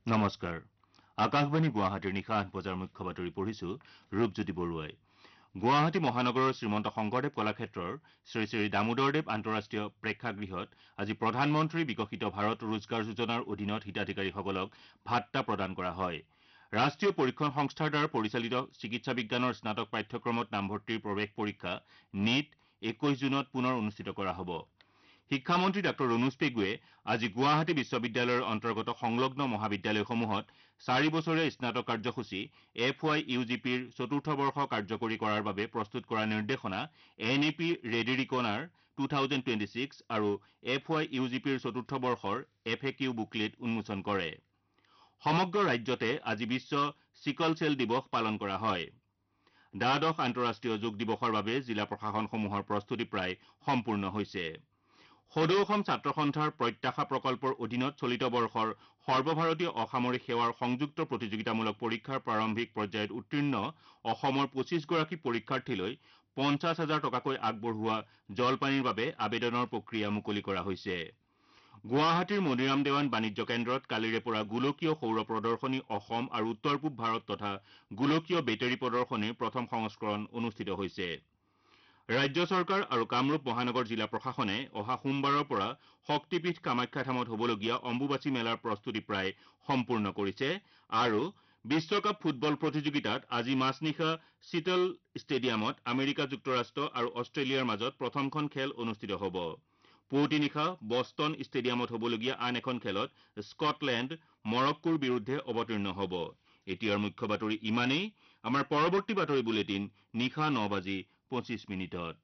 নমস্কাৰ আকাশবাণী গুৱাহাটীৰ নিশা ৮ বজাৰ মুখ্য বাতৰি পঢ়িছো ৰূপজ্যোতি বৰুৱাই গুৱাহাটী মহানগৰৰ শ্ৰীমন্ত শংকৰদেৱ কলাক্ষেত্ৰৰ শ্ৰী শ্ৰী দামোদৰদেৱ আন্তঃৰাষ্ট্ৰীয় প্ৰেক্ষাগৃহত আজি প্ৰধানমন্ত্ৰী বিকশিত ভাৰত ৰোজগাৰ যোজনাৰ অধীনত হিতাধিকাৰীসকলক ভাট্টা প্ৰদান কৰা হয় ৰাষ্ট্ৰীয় পৰীক্ষণ সংস্থাৰ দ্বাৰা পৰিচালিত চিকিৎসা বিজ্ঞানৰ স্নাতক পাঠ্যক্ৰমত নামভৰ্তিৰ প্ৰৱেশ পৰীক্ষা নীট 21 জুনত পুনৰ অনুষ্ঠিত কৰা হ'ব শিক্ষামন্ত্ৰী ডাঃ ৰণোজ পেগুৱে আজি গুৱাহাটী বিশ্ববিদ্যালয়ৰ অন্তৰ্গত সংলগ্ন মহাবিদ্যালয়সমূহত 4 বছৰীয়া স্নাতক কাৰ্যসূচী FYUGPৰ চতুৰ্থ বৰ্ষ কাৰ্যকৰী কৰাৰ বাবে প্ৰস্তুত কৰা নিৰ্দেশনা NEP ৰেডিৰিকনাৰ 2026 আৰু FYUGPৰ চতুৰ্থ বৰ্ষৰ FAQ বুকলেট উন্মোচন কৰে সমগ্ৰ ৰাজ্যতে আজি বিশ্ব চিকল চেল দিৱস পালন কৰা হয় দ্বাদশ আন্তঃৰাষ্ট্ৰীয় যোগ দিৱসৰ বাবে জিলা প্ৰশাসনসমূহৰ প্ৰস্তুতি প্ৰায় সম্পূৰ্ণ হৈছে সদৌ অসম ছাত্ৰ সন্থাৰ প্ৰত্যাশা প্ৰকল্পৰ অধীনত চলিত বৰ্ষৰ সৰ্বভাৰতীয় অসামৰিক সেৱাৰ সংযুক্ত প্ৰতিযোগিতামূলক পৰীক্ষাৰ প্ৰাৰম্ভিক পৰ্যায়ত উত্তীৰ্ণ অসমৰ 25 গৰাকী পৰীক্ষাৰ্থীলৈ 50,000 টকাকৈ আগবঢ়োৱা জলপানীৰ বাবে আবেদনৰ প্ৰক্ৰিয়া মুকলি কৰা হৈছে গুৱাহাটীৰ মনিৰাম দেৱান বাণিজ্য কেন্দ্ৰত কালিৰে পৰা গোলকীয় সৌৰ প্ৰদৰ্শনী অসম আৰু উত্তৰ পূব ভাৰত তথা গোলকীয় বেটাৰী প্ৰদৰ্শনীৰ প্ৰথম সংস্কৰণ অনুষ্ঠিত হৈছে ৰাজ্য চৰকাৰ আৰু কামৰূপ মহানগৰ জিলা প্ৰশাসনে অহা সোমবাৰৰ পৰা শক্তিপীঠ কামাখ্যা ধামত হ'বলগীয়া অম্বুবাচী মেলাৰ প্ৰস্তুতি প্ৰায় সম্পূৰ্ণ কৰিছে আৰু বিশ্বকাপ ফুটবল প্ৰতিযোগিতাত আজি মাজনিশা চিটল ষ্টেডিয়ামত আমেৰিকা যুক্তৰাষ্ট্ৰ আৰু অষ্ট্ৰেলিয়াৰ মাজত প্ৰথমখন খেল অনুষ্ঠিত হ'ব পুৱতি নিশা বষ্টন ষ্টেডিয়ামত হ'বলগীয়া আন এখন খেলত স্কটলেণ্ড মৰক্কোৰ বিৰুদ্ধে অৱতীৰ্ণ হ'ব এতিয়াৰ মুখ্য বাতৰি ইমানেই আমাৰ পৰৱৰ্তী বাতৰি বুলেটিন নিশা 9:25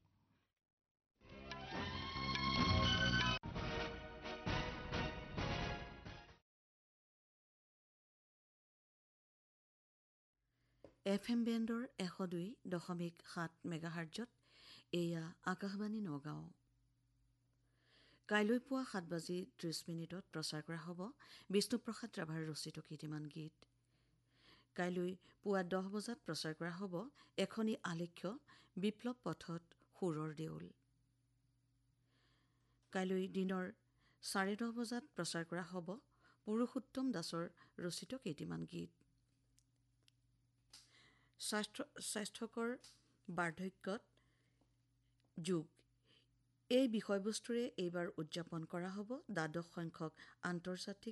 FM বেণ্ডৰ 102.7 মেগাহাৰ্জত এয়া আকাশবাণী নগাঁও কাইলৈ পুৱা 7:30 প্ৰচাৰ কৰা হ'ব বিষ্ণুপ্ৰসাদ ৰাভাৰ ৰচিত কেইটামান গীত কাইলৈ পুৱা 10 বজাত প্ৰচাৰ কৰা হ'ব এখনি আলেখ্য বিপ্লৱ পথত সুৰৰ দেউল কাইলৈ দিনৰ 10:30 বজাত প্ৰচাৰ কৰা হ'ব পুৰুষোত্তম দাসৰ ৰচিত কেইটামান গীত স্বাস্থ্যকৰ বাৰ্ধক্যত যোগ এই বিষয়বস্তুৰে এইবাৰ উদযাপন কৰা হ'ব দ্বাদশ সংখ্যক আন্তৰ্জাতিক